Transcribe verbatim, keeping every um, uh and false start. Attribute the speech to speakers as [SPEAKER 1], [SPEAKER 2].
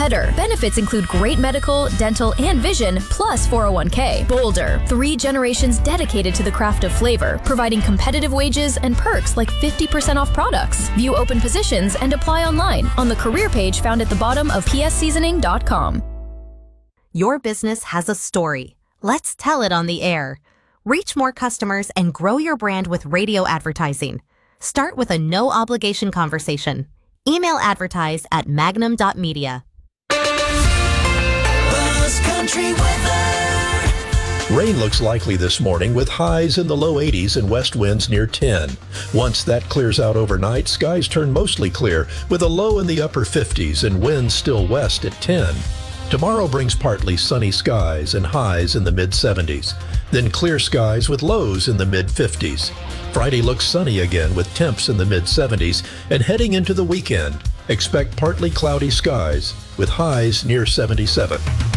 [SPEAKER 1] better. Benefits include great medical, dental, and vision, plus four oh one k. Boulder, three generations dedicated to the craft of flavor, providing competitive wages and perks like fifty percent off products. View open positions and apply online on the career page found at the bottom of p s seasoning dot com.
[SPEAKER 2] Your business has a story. Let's tell it on the air. Reach more customers and grow your brand with radio advertising. Start with a no-obligation conversation. Email advertise at magnum dot media.
[SPEAKER 3] Country weather.
[SPEAKER 4] Rain looks likely this morning with highs in the low eighties and west winds near ten. Once that clears out overnight, skies turn mostly clear with a low in the upper fifties and winds still west at ten. Tomorrow brings partly sunny skies and highs in the mid seventies. Then clear skies with lows in the mid fifties. Friday looks sunny again with temps in the mid seventies, and heading into the weekend, expect partly cloudy skies with highs near seventy-seven.